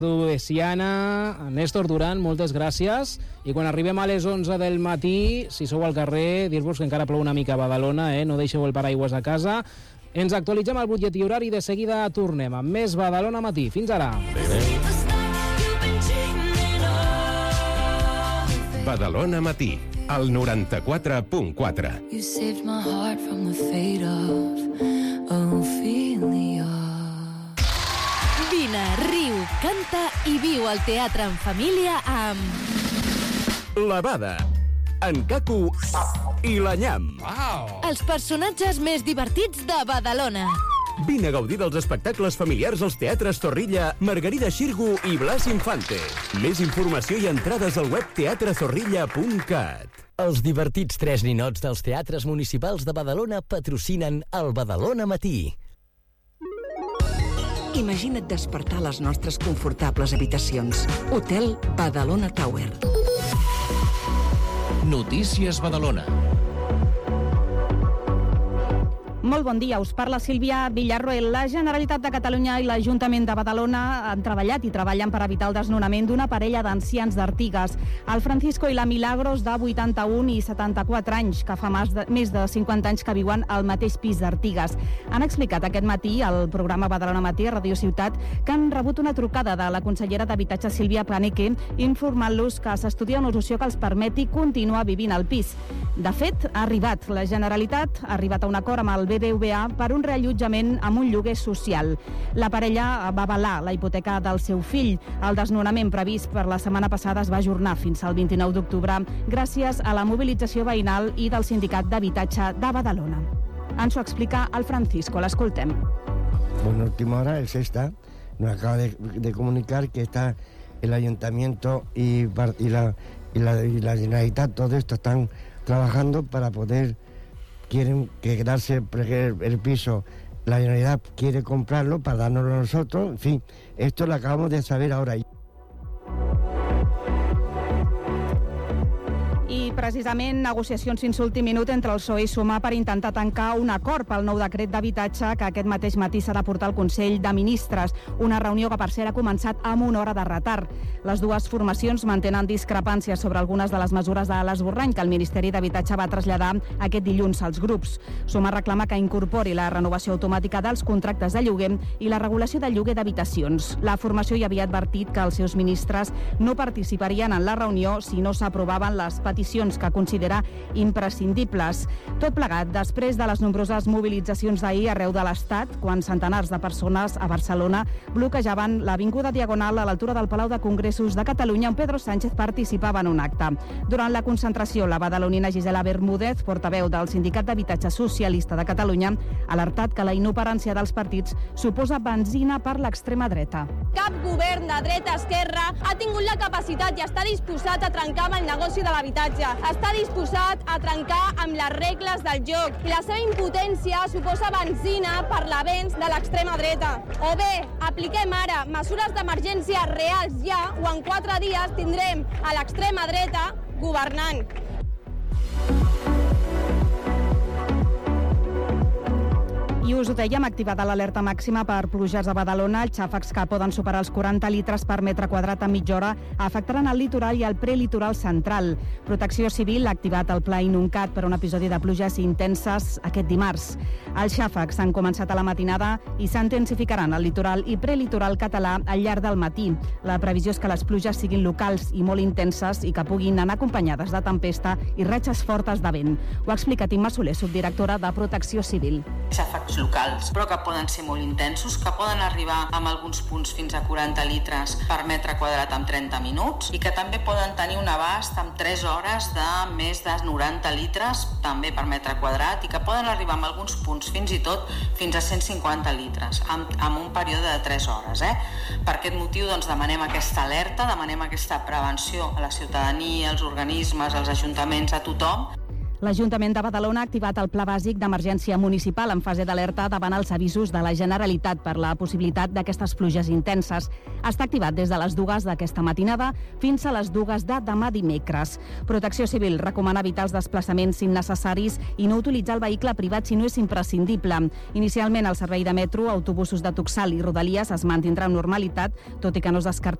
Veciana, Néstor Duran, moltes gràcies. I quan arribem a les 11 del matí, si sou al carrer, dir-vos que encara plou una mica a Badalona, no deixeu el paraigües a casa. Ens actualitzem al butlletí horari i de seguida tornem amb més Badalona Matí. Fins ara. Badalona Matí, al 94.4. You saved my heart from the fate of Ophelia. Vine, riu, canta i viu al teatre en família amb... La Bada, en Caco i la Nyam. Wow. Els personatges més divertits de Badalona. Vine a gaudir dels espectacles familiars als teatres Zorrilla, Margarida Xirgu i Blas Infante. Més informació i entrades al web teatrezorrilla.cat. Els divertits 3 ninots dels teatres municipals de Badalona patrocinen el Badalona Matí. Imagina't despertar a les nostres confortables habitacions. Hotel Badalona Tower. Notícies Badalona. Molt bon dia, us parla Sílvia Villarroel. La Generalitat de Catalunya i l'Ajuntament de Badalona han treballat i treballen per evitar el desnonament d'una parella d'ancians d'Artigues. El Francisco i la Milagros, de 81 i 74 anys, que fa més de 50 anys que viuen al mateix pis d'Artigues. Han explicat aquest matí al programa Badalona Matí a Radio Ciutat que han rebut una trucada de la consellera d'Habitatge, Sílvia Paneque, informant-los que s'estudia una solució que els permeti continuar vivint al pis. De fet, ha arribat. La Generalitat ha arribat a un acord amb el BBVA per un reallotjament amb un lloguer social. La parella va avalar la hipoteca del seu fill. El desnonament previst per la setmana passada es va ajornar fins al 29 d'octubre gràcies a la mobilització veïnal i del Sindicat d'Habitatge de Badalona. Ens ho explica el Francisco. L'escoltem. En última hora, el SESTA nos acaba de comunicar que está el Ayuntamiento y la Generalitat, todo esto están trabajando para poder, quieren quedarse el piso, la Generalitat quiere comprarlo para dárnoslo a nosotros, en fin, esto lo acabamos de saber ahora. I precisament negociacions fins l'últim minut entre el PSOE i Sumar per intentar tancar un acord pel nou decret d'habitatge que aquest mateix matí s'ha de portar al Consell de Ministres. Una reunió que, per cert, ha començat amb una hora de retard. Les dues formacions mantenen discrepàncies sobre algunes de les mesures de l'esborrany que el Ministeri d'Habitatge va traslladar aquest dilluns als grups. Sumar reclama que incorpori la renovació automàtica dels contractes de lloguer i la regulació del lloguer d'habitacions. La formació ja havia advertit que els seus ministres no participarien en la reunió si no s'aprovaven les peticions que considera imprescindibles. Tot plegat després de les nombroses mobilitzacions d'ahir arreu de l'Estat, quan centenars de persones a Barcelona bloquejaven l'Avinguda Diagonal a l'altura del Palau de Congressos de Catalunya, on Pedro Sánchez participava en un acte. Durant la concentració, la badalonina Gisela Bermúdez, portaveu del Sindicat d'Habitatge Socialista de Catalunya, ha alertat que la inoperància dels partits suposa benzina per l'extrema dreta. Cap govern de dreta-esquerra ha tingut la capacitat i està disposat a trencar amb el negoci de l'habitatge. Està disposat a trencar amb les regles del joc i la seva impotència suposa benzina per l'avenç de l'extrema dreta. O bé, apliquem ara mesures d'emergència reals ja o en 4 dies tindrem a l'extrema dreta governant. I us ho dèiem, activada l'alerta màxima per pluges a Badalona. Els xàfecs que poden superar els 40 litres per metre quadrat en mitja hora afectaran el litoral i el prelitoral central. Protecció Civil ha activat el pla Inuncat per un episodi de pluges intenses aquest dimarts. Els xàfecs han començat a la matinada i s'intensificaran al litoral i prelitoral català al llarg del matí. La previsió és que les pluges siguin locals i molt intenses i que puguin anar acompanyades de tempesta i ratxes fortes de vent. Ho ha explicat Imma Soler, subdirectora de Protecció Civil. Xàfecs locals, però que poden ser molt intensos, que poden arribar amb alguns punts fins a 40 litres per metre quadrat en 30 minuts i que també poden tenir un abast en 3 hores de més de 90 litres també per metre quadrat i que poden arribar amb alguns punts fins i tot fins a 150 litres en un període de 3 hores. Per aquest motiu demanem aquesta alerta, demanem aquesta prevenció a la ciutadania, als organismes, als ajuntaments, a tothom. L'Ajuntament de Badalona ha activat el Pla Bàsic d'Emergència Municipal en fase d'alerta davant els avisos de la Generalitat per la possibilitat d'aquestes pluges intenses. Està activat des de les 2 d'aquesta matinada fins a les 2 de demà dimecres. Protecció Civil recomana evitar els desplaçaments innecessaris i no utilitzar el vehicle privat si no és imprescindible. Inicialment, el servei de metro, autobusos de Tuxal i Rodalies es mantindrà amb normalitat, tot i que no es descarta